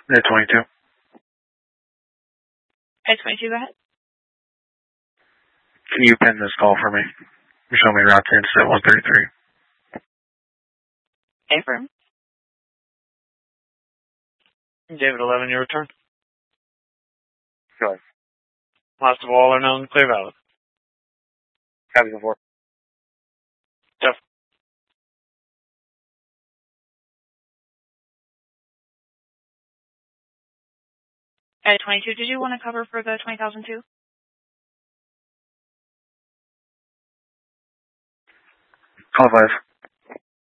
At 22. At 22, go ahead. Can you pin this call for me? Show me route to incident 133. Affirm. David 11, your return. Go ahead. Last of all are known, clear valid. Copy before. Jeff. At 22, did you want to cover for the 20,002? Call 5.